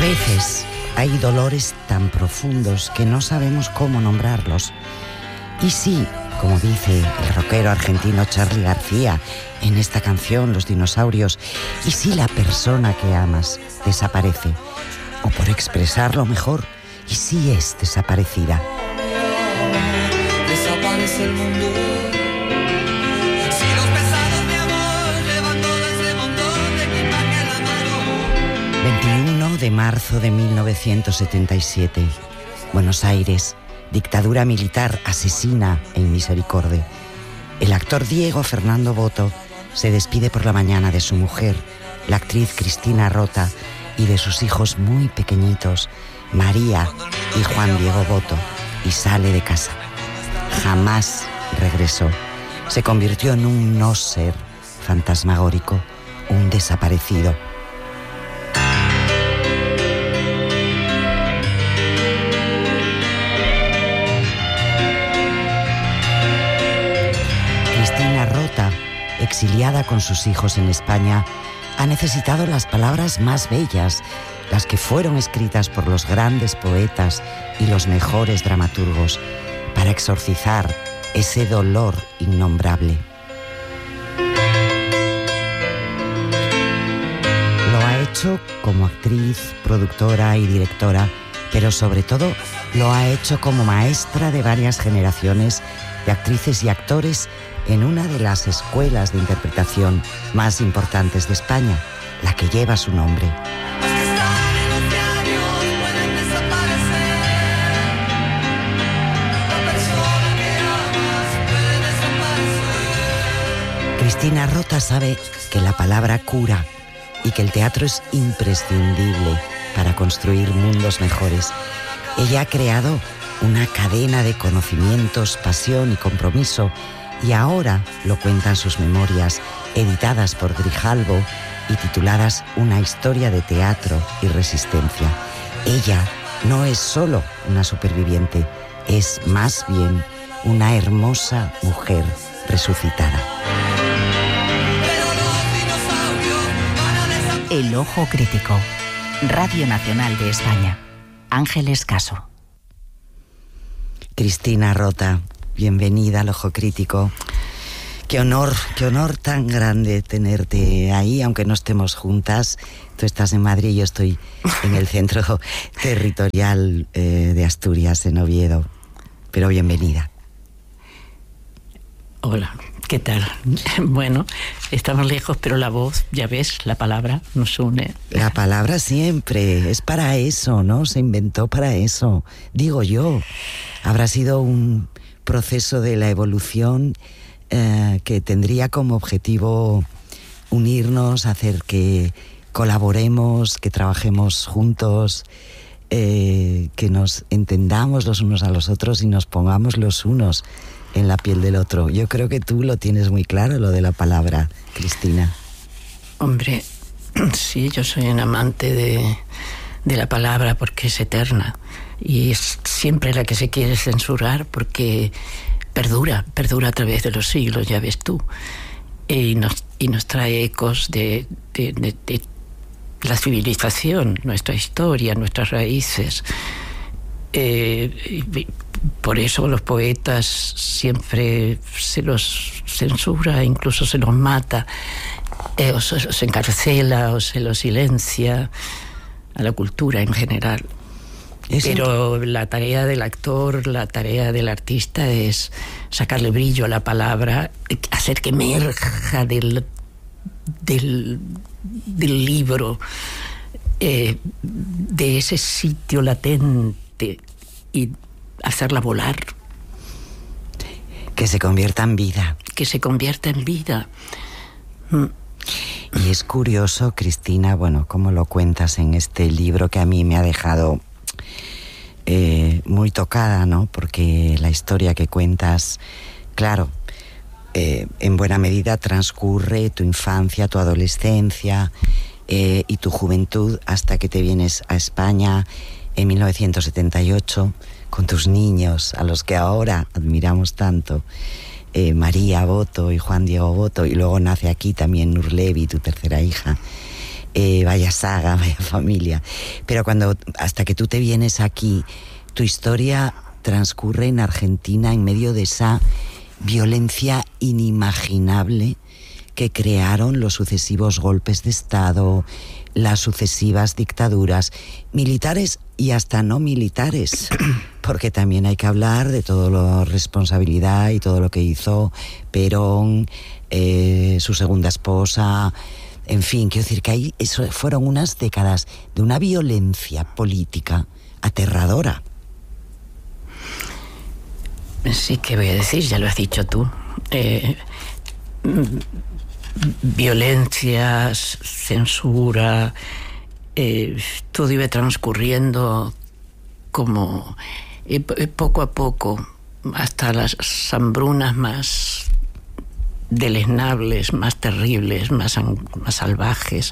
veces hay dolores tan profundos que no sabemos cómo nombrarlos. Y sí, como dice el rockero argentino Charly García en esta canción, Los dinosaurios, y si la persona que amas desaparece, o por expresarlo mejor, y si es desaparecida. Desaparece el mundo. Si los pesados de amor llevan todo ese montón de equipaje en la mano. 21 de marzo de 1977, Buenos Aires. Dictadura militar asesina en Misericorde. El actor Diego Fernando Boto se despide por la mañana de su mujer, la actriz Cristina Rota, y de sus hijos muy pequeñitos, María y Juan Diego Boto, y sale de casa. Jamás regresó. Se convirtió en un no ser fantasmagórico, un desaparecido. Cristina Rota, exiliada con sus hijos en España, ha necesitado las palabras más bellas, las que fueron escritas por los grandes poetas y los mejores dramaturgos, para exorcizar ese dolor innombrable. Lo ha hecho como actriz, productora y directora, pero sobre todo lo ha hecho como maestra de varias generaciones de actrices y actores en una de las escuelas de interpretación más importantes de España, la que lleva su nombre. Los que están en los diarios pueden desaparecer. La persona que amas puede desaparecer. Cristina Rota sabe que la palabra cura y que el teatro es imprescindible para construir mundos mejores. Ella ha creado una cadena de conocimientos, pasión y compromiso, y ahora lo cuentan sus memorias, editadas por Grijalbo y tituladas Una historia de teatro y resistencia. Ella no es solo una superviviente, es más bien una hermosa mujer resucitada. Pero los dinosaurios van a desaparecer. El Ojo Crítico. Radio Nacional de España. Ángeles Caso. Cristina Rota, bienvenida al Ojo Crítico. Qué honor tan grande tenerte ahí, aunque no estemos juntas. Tú estás en Madrid y yo estoy en el centro territorial de Asturias, en Oviedo. Pero bienvenida. Hola, ¿qué tal? Bueno, estamos lejos, pero la voz, ya ves, la palabra nos une. La palabra siempre, es para eso, ¿no? Se inventó para eso, digo yo. Habrá sido un proceso de la evolución que tendría como objetivo unirnos, hacer que colaboremos, que trabajemos juntos, que nos entendamos los unos a los otros y nos pongamos los unos en la piel del otro. Yo creo que tú lo tienes muy claro, lo de la palabra, Cristina. Hombre, sí, yo soy un amante de la palabra porque es eterna y es siempre la que se quiere censurar porque perdura a través de los siglos, ya ves tú, y nos trae ecos de la civilización, nuestra historia, nuestras raíces. Por eso los poetas siempre se los censura, incluso se los mata, o se los encarcela, o se los silencia, a la cultura en general. Pero la tarea del actor, la tarea del artista es sacarle brillo a la palabra, hacer que emerja del libro, de ese sitio latente, y hacerla volar. Que se convierta en vida. Que se convierta en vida. Y es curioso, Cristina, bueno, cómo lo cuentas en este libro que a mí me ha dejado muy tocada, ¿no? Porque la historia que cuentas, claro, en buena medida transcurre tu infancia, tu adolescencia y tu juventud hasta que te vienes a España en 1978 con tus niños, a los que ahora admiramos tanto, María Boto y Juan Diego Boto, y luego nace aquí también Nurlevi, tu tercera hija. Vaya saga, vaya familia. Pero hasta que tú te vienes aquí, tu historia transcurre en Argentina en medio de esa violencia inimaginable que crearon los sucesivos golpes de Estado, las sucesivas dictaduras, militares y hasta no militares, porque también hay que hablar de toda la responsabilidad y todo lo que hizo Perón, su segunda esposa, en fin, quiero decir que eso fueron unas décadas de una violencia política aterradora. Sí, que voy a decir, ya lo has dicho tú. Violencias, censura, todo iba transcurriendo como poco a poco, hasta las hambrunas más deleznables, más terribles, más salvajes.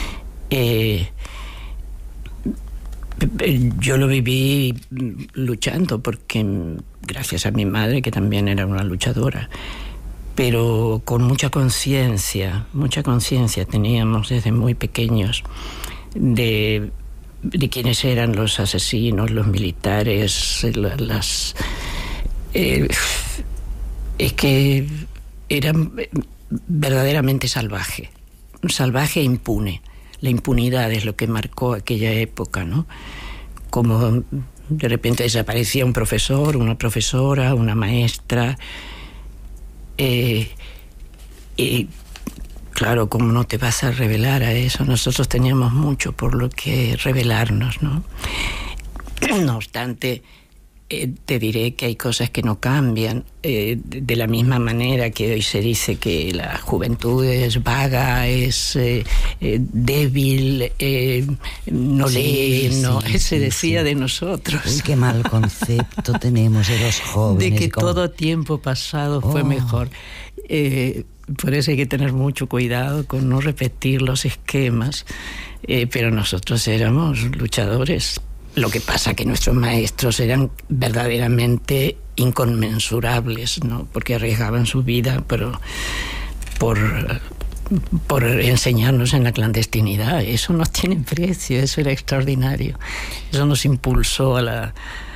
Yo lo viví luchando, porque gracias a mi madre, que también era una luchadora, pero con mucha conciencia teníamos desde muy pequeños de quiénes eran los asesinos, los militares, es que eran verdaderamente salvaje e impune. La impunidad es lo que marcó aquella época, ¿no? Como de repente desaparecía un profesor, una profesora, una maestra. Y claro, ¿cómo no te vas a revelar a eso? Nosotros teníamos mucho por lo que revelarnos, ¿no? No obstante, te diré que hay cosas que no cambian, de la misma manera que hoy se dice que la juventud es vaga, es débil, no lee, se decía de nosotros. Uy, qué mal concepto tenemos de los jóvenes. De que todo tiempo pasado fue mejor. Por eso hay que tener mucho cuidado con no repetir los esquemas, pero nosotros éramos luchadores. Lo que pasa que nuestros maestros eran verdaderamente inconmensurables, ¿no? Porque arriesgaban su vida, pero por enseñarnos en la clandestinidad. Eso no tiene precio, eso era extraordinario. Eso nos impulsó a la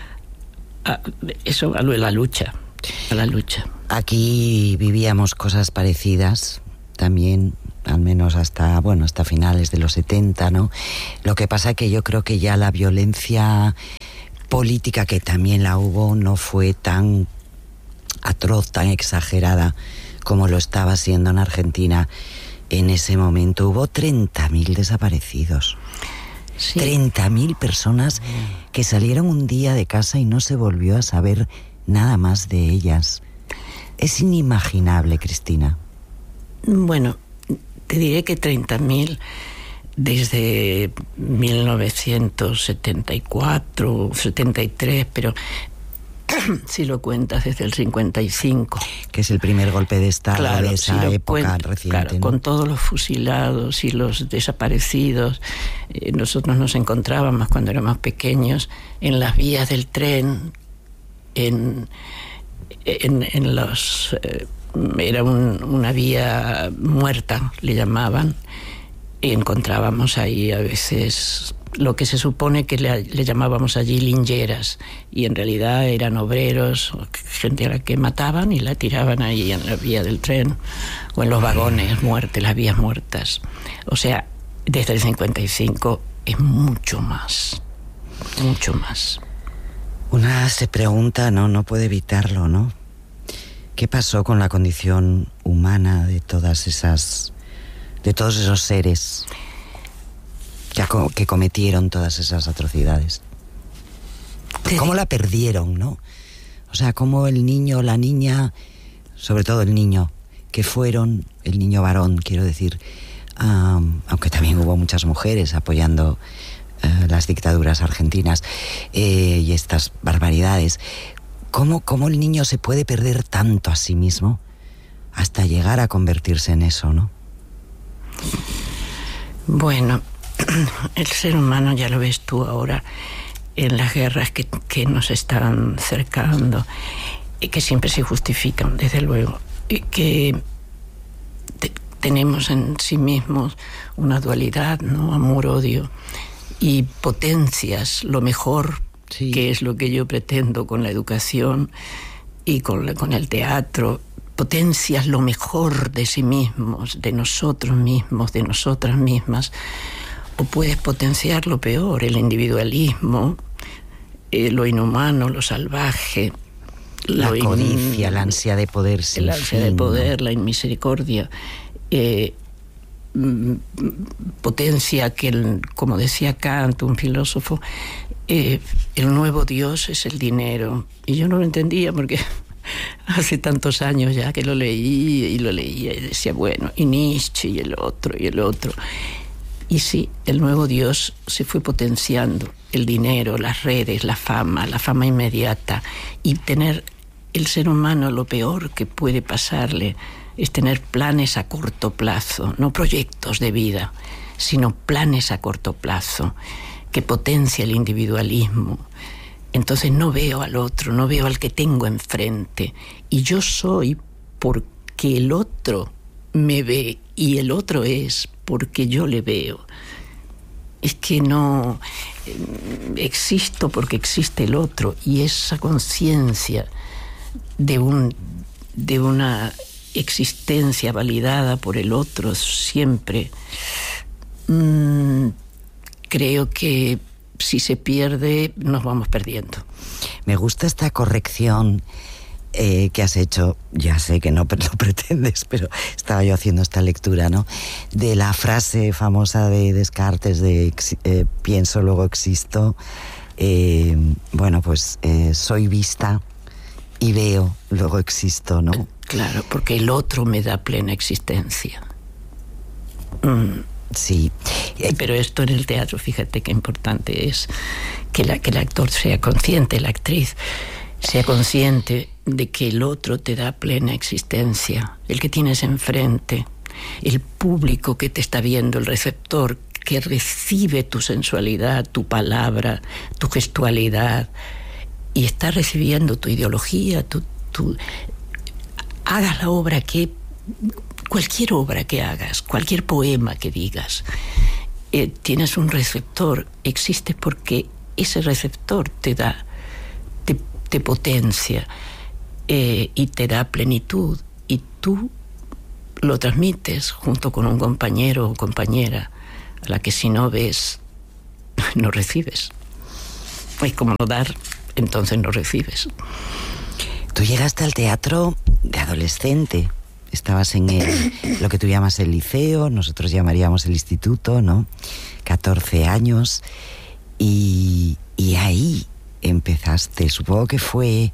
lucha. Aquí vivíamos cosas parecidas también, al menos hasta finales de los 70, ¿no? Lo que pasa que yo creo que ya la violencia política, que también la hubo, no fue tan atroz, tan exagerada como lo estaba siendo en Argentina en ese momento. Hubo 30.000 desaparecidos. Sí. 30.000 personas que salieron un día de casa y no se volvió a saber nada más de ellas. Es inimaginable, Cristina. Bueno, te diré que 30.000 desde 1974, 73, pero si lo cuentas desde el 55. Que es el primer golpe de Estado de esa época reciente. Claro, ¿no? Con todos los fusilados y los desaparecidos. Nosotros nos encontrábamos cuando éramos pequeños en las vías del tren, en los... era una vía muerta, le llamaban, y encontrábamos ahí a veces lo que se supone que le llamábamos allí lincheras, y en realidad eran obreros, gente a la que mataban y la tiraban ahí en la vía del tren o en los vagones muertos, las vías muertas. O sea, desde el 55 es mucho más. Una se pregunta, no puede evitarlo, ¿no? ¿Qué pasó con la condición humana de todos esos seres que cometieron todas esas atrocidades? ¿Cómo la perdieron, no? O sea, cómo el niño, la niña, sobre todo el niño, que fueron, el niño varón, quiero decir, aunque también hubo muchas mujeres apoyando las dictaduras argentinas y estas barbaridades. ¿Cómo el niño se puede perder tanto a sí mismo hasta llegar a convertirse en eso, no? Bueno, el ser humano, ya lo ves tú ahora, en las guerras que nos están cercando y que siempre se justifican, desde luego, y que tenemos en sí mismos una dualidad, ¿no? Amor-odio, y potencias lo mejor, Sí. que es lo que yo pretendo con la educación y con el teatro. Potencias lo mejor de sí mismos, de nosotros mismos, de nosotras mismas, o puedes potenciar lo peor, el individualismo, lo inhumano, lo salvaje, La codicia, la ansia de poder sin el ansia de fin, poder, ¿no? la inmisericordia. Potencia que, como decía Kant, un filósofo, el nuevo Dios es el dinero. Y yo no lo entendía porque hace tantos años ya que lo leía y decía, bueno, y Nietzsche y el otro. Y sí, el nuevo Dios se fue potenciando, el dinero, las redes, la fama inmediata, y tener el ser humano, lo peor que puede pasarle es tener planes a corto plazo, no proyectos de vida, sino planes a corto plazo, que potencia el individualismo. Entonces no veo al otro, no veo al que tengo enfrente, y yo soy porque el otro me ve, y el otro es porque yo le veo. Es que no existo porque existe el otro, y esa conciencia de una existencia validada por el otro siempre, creo que si se pierde, nos vamos perdiendo. Me gusta esta corrección que has hecho. Ya sé que no lo pretendes, pero estaba yo haciendo esta lectura, ¿no? De la frase famosa de Descartes de pienso, luego existo. Bueno, pues soy vista y veo, luego existo, ¿no? Claro, porque el otro me da plena existencia. Sí. Pero esto en el teatro, fíjate qué importante es que el actor sea consciente, la actriz sea consciente de que el otro te da plena existencia, el que tienes enfrente, el público que te está viendo, el receptor que recibe tu sensualidad, tu palabra, tu gestualidad, y está recibiendo tu ideología, hagas la obra cualquier obra que hagas, cualquier poema que digas, tienes un receptor, existe porque ese receptor te potencia y te da plenitud, y tú lo transmites junto con un compañero o compañera a la que si no ves, no recibes. Es como no dar, entonces no recibes. Tú llegaste al teatro de adolescente. Estabas en lo que tú llamas el liceo, nosotros llamaríamos el instituto, ¿no? 14 años. Y ahí empezaste. Supongo que fue,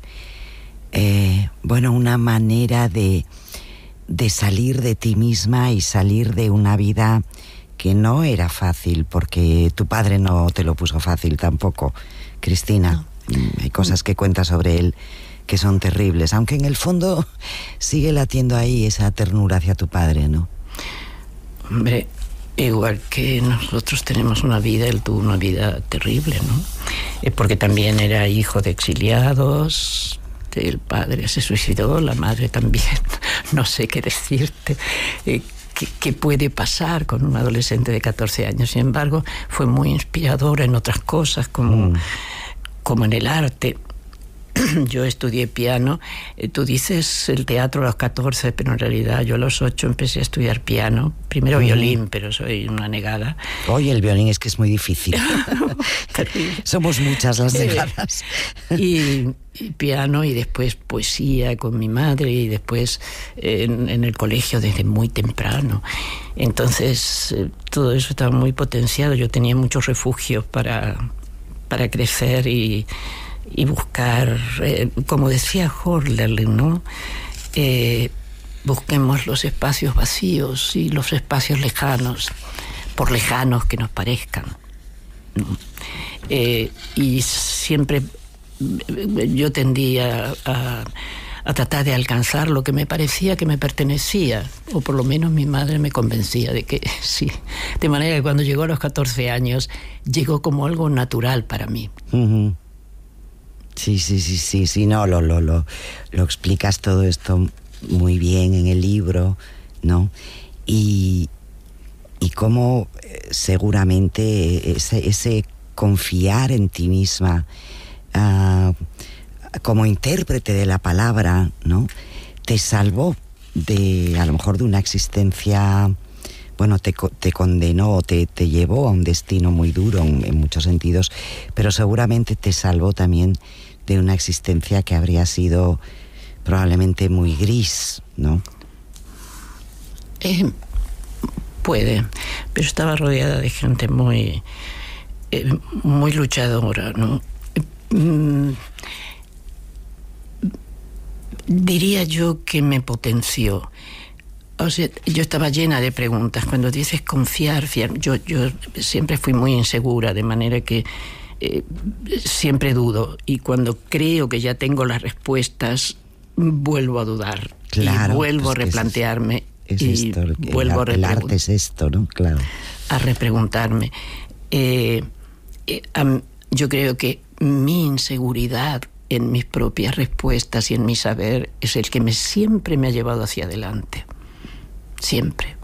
bueno, una manera de salir de ti misma y salir de una vida que no era fácil, porque tu padre no te lo puso fácil tampoco, Cristina. No. Hay cosas que cuentas sobre él que son terribles, aunque en el fondo sigue latiendo ahí esa ternura hacia tu padre, ¿no? Hombre, igual que nosotros tenemos una vida, él tuvo una vida terrible, ¿no? Porque también era hijo de exiliados, el padre se suicidó, la madre también, no sé qué decirte. ¿Qué puede pasar con un adolescente de 14 años? Sin embargo, fue muy inspiradora en otras cosas, como en el arte. Yo estudié piano. Tú dices el teatro a los 14, pero en realidad yo a los 8 empecé a estudiar piano. Primero violín, pero soy una negada. Oye, el violín es que es muy difícil. Somos muchas las negadas. Y piano, y después poesía con mi madre, y después en el colegio desde muy temprano. Entonces todo eso estaba muy potenciado. Yo tenía muchos refugios para crecer y buscar, como decía Hölderlin, ¿no? Busquemos los espacios vacíos y los espacios lejanos, por lejanos que nos parezcan, ¿no? Y siempre yo tendía a tratar de alcanzar lo que me parecía que me pertenecía, o por lo menos mi madre me convencía de que sí. De manera que cuando llegó a los 14 años, llegó como algo natural para mí. Uh-huh. Sí, no, lo explicas todo esto muy bien en el libro, ¿no? y cómo seguramente ese confiar en ti misma como intérprete de la palabra, ¿no?, te salvó de, a lo mejor, de una existencia, bueno, te condenó, te llevó a un destino muy duro en muchos sentidos, pero seguramente te salvó también de una existencia que habría sido probablemente muy gris, ¿no? Puede, pero estaba rodeada de gente muy luchadora, ¿no? Diría yo que me potenció. O sea, yo estaba llena de preguntas. Cuando dices confiar, yo siempre fui muy insegura, de manera que siempre dudo. Y cuando creo que ya tengo las respuestas, vuelvo a dudar. Claro, y vuelvo pues a replantearme. Es y esto, vuelvo el arte es esto, ¿no? Claro. A repreguntarme. Yo creo que mi inseguridad en mis propias respuestas y en mi saber es el que siempre me ha llevado hacia adelante. Siempre.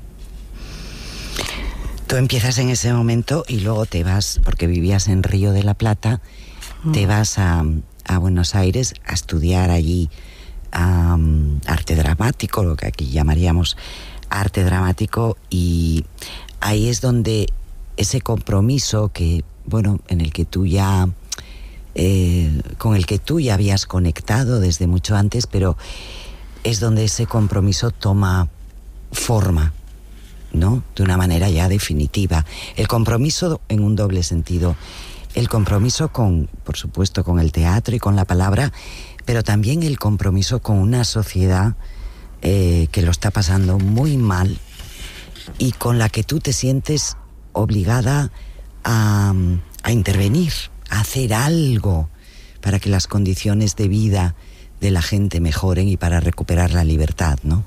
Tú empiezas en ese momento y luego te vas, porque vivías en Río de la Plata, te vas a Buenos Aires a estudiar allí arte dramático, lo que aquí llamaríamos arte dramático, y ahí es donde ese compromiso que, bueno, en el que tú ya con el que tú ya habías conectado desde mucho antes, pero es donde ese compromiso toma forma, ¿no?, de una manera ya definitiva. El compromiso en un doble sentido. El compromiso con, por supuesto, con el teatro y con la palabra, pero también el compromiso con una sociedad que lo está pasando muy mal y con la que tú te sientes obligada a intervenir, a hacer algo para que las condiciones de vida de la gente mejoren y para recuperar la libertad, ¿no?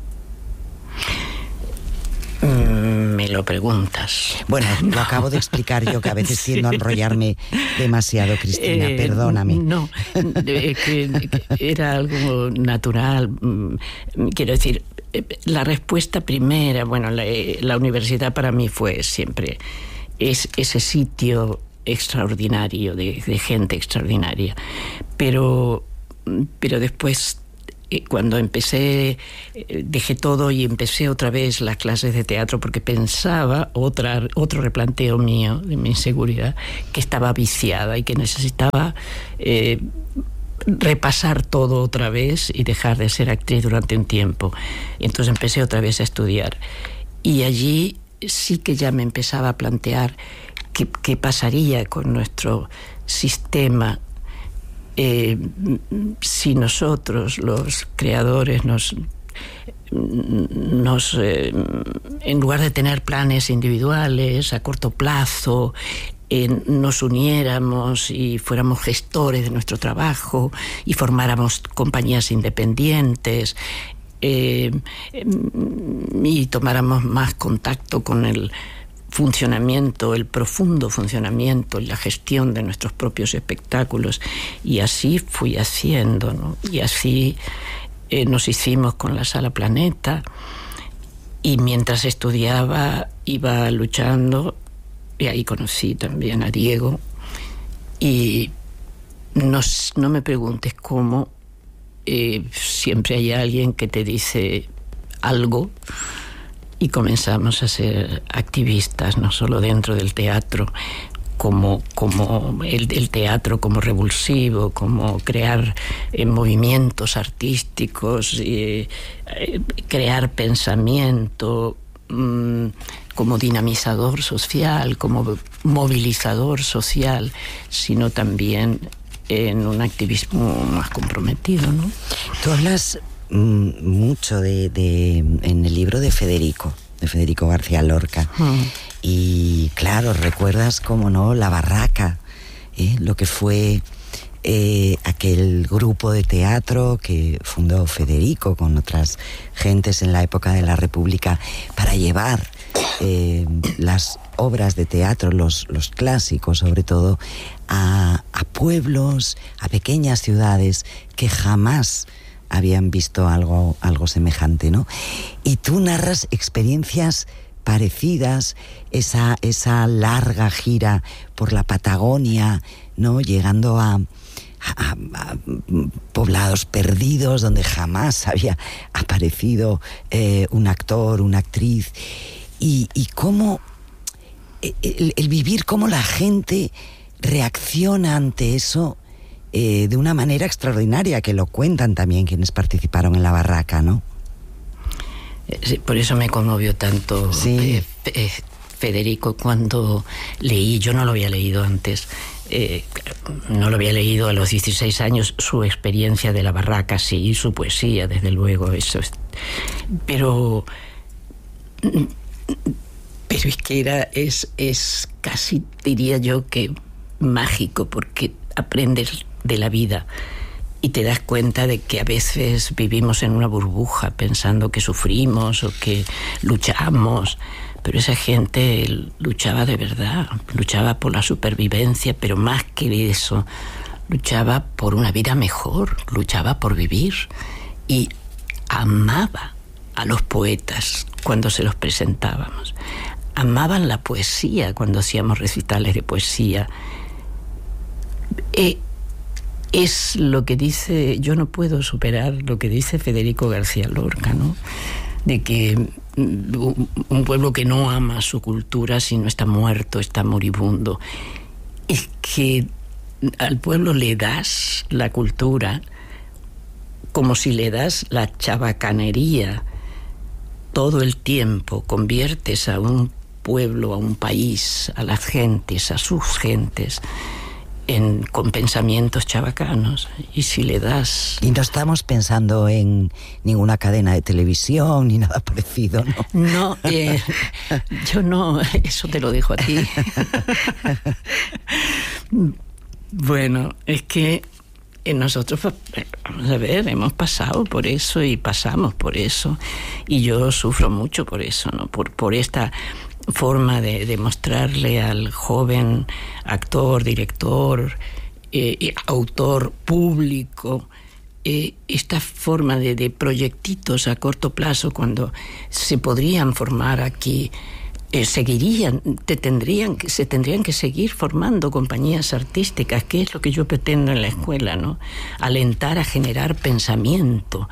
Me lo preguntas. Bueno, lo acabo de explicar yo, que a veces tiendo a enrollarme demasiado, Cristina, perdóname. No, que era algo natural. Quiero decir, la respuesta primera, bueno, la universidad para mí fue siempre ese sitio extraordinario, de gente extraordinaria. Pero después, cuando empecé, dejé todo y empecé otra vez las clases de teatro porque pensaba, otro replanteo mío de mi inseguridad, que estaba viciada y que necesitaba repasar todo otra vez y dejar de ser actriz durante un tiempo. Y entonces empecé otra vez a estudiar. Y allí sí que ya me empezaba a plantear qué pasaría con nuestro sistema si nosotros, los creadores, en lugar de tener planes individuales a corto plazo, nos uniéramos y fuéramos gestores de nuestro trabajo y formáramos compañías independientes y tomáramos más contacto con el funcionamiento, el profundo funcionamiento y la gestión de nuestros propios espectáculos. Y así fui haciendo, ¿no? Y así nos hicimos con la Sala Planeta, y mientras estudiaba iba luchando, y ahí conocí también a Diego. Y no me preguntes cómo, siempre hay alguien que te dice algo, y comenzamos a ser activistas, no solo dentro del teatro, como el teatro como revulsivo, como crear movimientos artísticos, crear pensamiento, como dinamizador social, como movilizador social, sino también en un activismo más comprometido, ¿no? Tú hablas mucho en el libro de Federico García Lorca. Y claro, recuerdas, cómo no, La Barraca, lo que fue aquel grupo de teatro que fundó Federico con otras gentes en la época de la República para llevar las obras de teatro, los clásicos sobre todo, a pueblos, a pequeñas ciudades que jamás habían visto algo semejante, ¿no? Y tú narras experiencias parecidas, esa larga gira por la Patagonia, ¿no? Llegando a poblados perdidos donde jamás había aparecido un actor, una actriz, y cómo el vivir, cómo la gente reacciona ante eso de una manera extraordinaria, que lo cuentan también quienes participaron en la barraca, ¿no? Sí, por eso me conmovió tanto sí. Federico cuando leí, yo no lo había leído antes, no lo había leído a los 16 años, su experiencia de la barraca, sí, su poesía, desde luego, eso es, pero es que es casi, diría yo, que mágico, porque aprendes de la vida y te das cuenta de que a veces vivimos en una burbuja pensando que sufrimos o que luchamos, pero esa gente luchaba de verdad, luchaba por la supervivencia, pero más que eso, luchaba por una vida mejor, luchaba por vivir, y amaba a los poetas cuando se los presentábamos, amaban la poesía cuando hacíamos recitales de poesía. Es lo que dice, yo no puedo superar lo que dice Federico García Lorca, ¿no? De que un pueblo que no ama su cultura, sino está muerto, está moribundo. Es que al pueblo le das la cultura como si le das la chabacanería todo el tiempo, conviertes a un pueblo, a un país, a las gentes, a sus gentes, con pensamientos chabacanos, y si le das... Y no estamos pensando en ninguna cadena de televisión ni nada parecido, ¿no? No, yo no, eso te lo dejo a ti. Bueno, es que nosotros, vamos a ver, hemos pasado por eso y pasamos por eso, y yo sufro mucho por eso, ¿no? Por esta forma de mostrarle al joven actor, director, autor, público, esta forma de proyectitos a corto plazo, cuando se podrían formar aquí, se tendrían que seguir formando compañías artísticas, que es lo que yo pretendo en la escuela, ¿no? Alentar a generar pensamiento,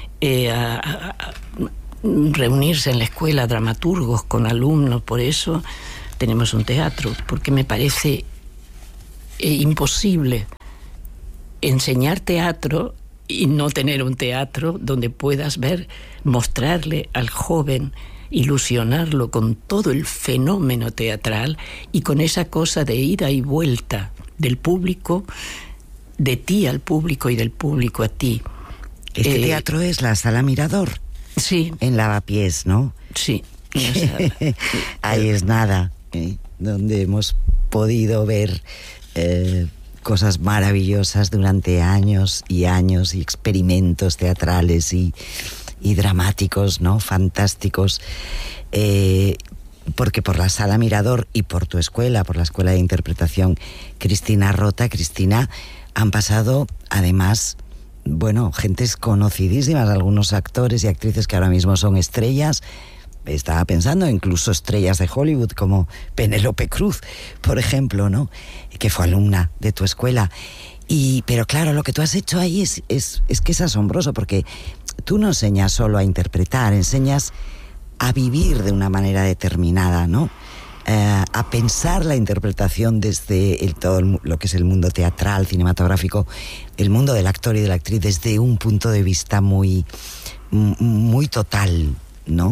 reunirse en la escuela dramaturgos con alumnos. Por eso tenemos un teatro, porque me parece imposible enseñar teatro y no tener un teatro donde puedas mostrarle al joven, ilusionarlo con todo el fenómeno teatral y con esa cosa de ida y vuelta del público, de ti al público y del público a ti. Este teatro es la Sala Mirador. Sí. En Lavapiés, ¿no? Sí. Ahí es nada, donde hemos podido ver cosas maravillosas durante años y años, y experimentos teatrales y dramáticos, ¿no? Fantásticos. Porque por la Sala Mirador y por tu escuela, por la Escuela de Interpretación Cristina Rota, Cristina, han pasado además... bueno, gentes conocidísimas, algunos actores y actrices que ahora mismo son estrellas. Estaba pensando incluso estrellas de Hollywood como Penélope Cruz, por ejemplo, ¿no? Que fue alumna de tu escuela. Pero claro, lo que tú has hecho ahí es que es asombroso, porque tú no enseñas solo a interpretar, enseñas a vivir de una manera determinada, ¿no? A pensar la interpretación desde todo lo que es el mundo teatral, cinematográfico, el mundo del actor y de la actriz, desde un punto de vista muy, muy total, ¿no?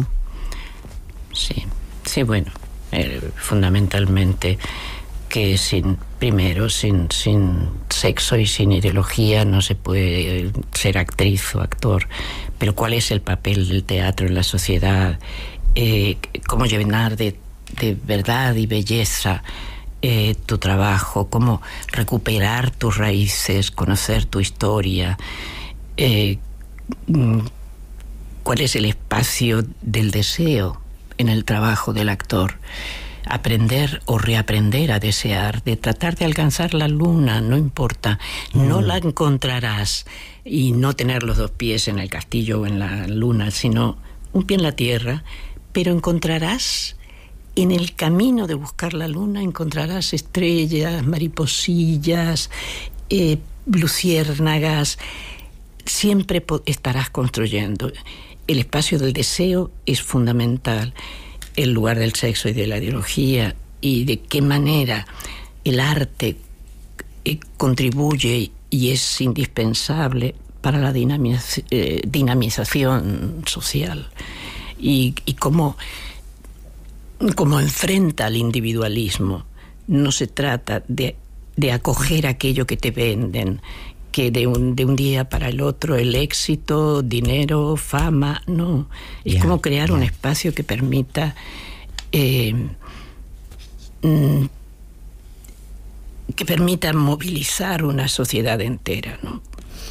Sí, bueno, fundamentalmente que sin sexo y sin ideología no se puede ser actriz o actor. Pero ¿cuál es el papel del teatro en la sociedad? ¿Cómo llenar de verdad y belleza tu trabajo? ¿Cómo recuperar tus raíces, conocer tu historia? ¿Cuál es el espacio del deseo en el trabajo del actor? aprender o reaprender a desear, de tratar de alcanzar la luna, no importa, no la encontrarás, y no tener los 2 pies en el castillo o en la luna, sino un pie en la tierra, pero encontrarás en el camino de buscar la luna, encontrarás estrellas, mariposillas, luciérnagas, siempre estarás construyendo. El espacio del deseo es fundamental, el lugar del sexo y de la ideología, y de qué manera el arte contribuye y es indispensable para la dinamización social, y cómo enfrenta al individualismo. No se trata de acoger aquello que te venden, que de un día para el otro el éxito, dinero, fama, no. Es como crear un espacio que permita movilizar una sociedad entera, ¿no?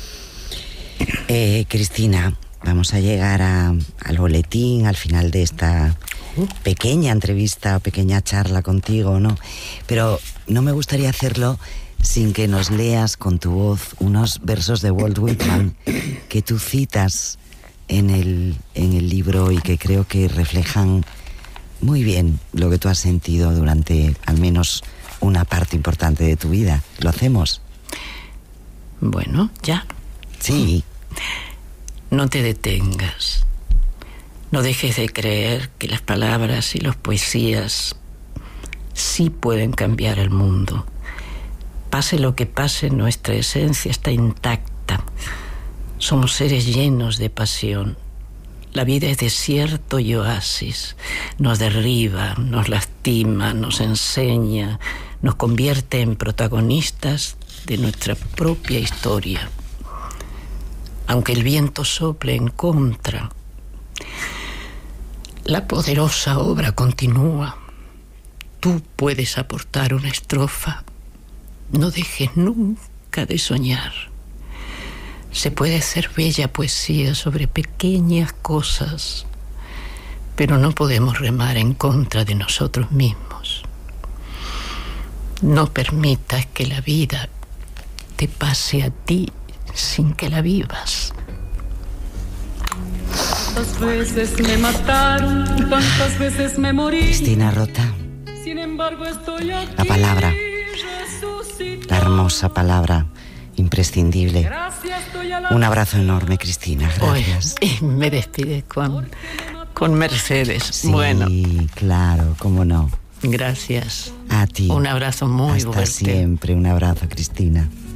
Cristina, vamos a llegar al boletín, al final de esta pequeña entrevista o pequeña charla contigo, ¿no? Pero no me gustaría hacerlo sin que nos leas con tu voz unos versos de Walt Whitman que tú citas en el libro y que creo que reflejan muy bien lo que tú has sentido durante al menos una parte importante de tu vida. ¿Lo hacemos? Bueno, ya. Sí. No te detengas. No dejes de creer que las palabras y las poesías sí pueden cambiar el mundo. Pase lo que pase, nuestra esencia está intacta. Somos seres llenos de pasión. La vida es desierto y oasis. Nos derriba, nos lastima, nos enseña, nos convierte en protagonistas de nuestra propia historia. Aunque el viento sople en contra, la poderosa obra continúa. Tú puedes aportar una estrofa. No dejes nunca de soñar. Se puede hacer bella poesía sobre pequeñas cosas, pero no podemos remar en contra de nosotros mismos. No permitas que la vida te pase a ti sin que la vivas. Tantas veces me mataron, tantas veces me morí. Cristina Rota. Sin embargo, estoy aquí. La palabra, la hermosa palabra, imprescindible. Un abrazo enorme, Cristina. Gracias. Oye, me despides con Mercedes. Sí, bueno, claro, cómo no. Gracias. A ti. Un abrazo muy Hasta fuerte. siempre. Un abrazo, Cristina.